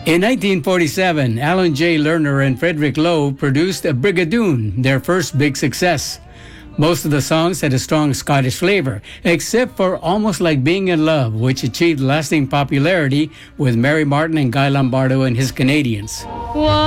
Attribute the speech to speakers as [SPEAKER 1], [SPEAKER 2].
[SPEAKER 1] In 1947, Alan J. Lerner and Frederick Lowe produced a Brigadoon, their first big success. Most of the songs had a strong Scottish flavor, except for Almost Like Being in Love, which achieved lasting popularity with Mary Martin and Guy Lombardo and his Canadians.